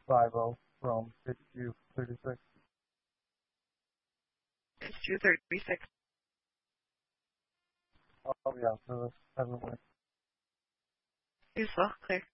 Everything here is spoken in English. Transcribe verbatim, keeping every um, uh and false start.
five zero from H Q thirty-six. H Q thirty-six. Oh, yeah, so that's everywhere. You saw clear.